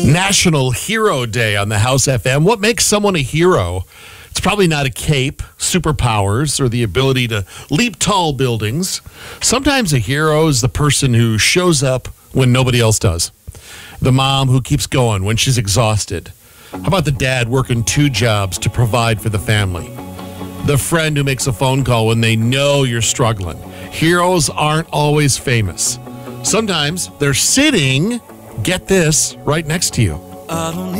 National Hero Day on the House FM. What makes someone a hero? It's probably not a cape, superpowers, or the ability to leap tall buildings. Sometimes a hero is the person who shows up when nobody else does. The mom who keeps going when she's exhausted. How about the dad working 2 jobs to provide for the family? The friend who makes a phone call when they know you're struggling. Heroes aren't always famous. Sometimes they're sitting, get this, right next to you.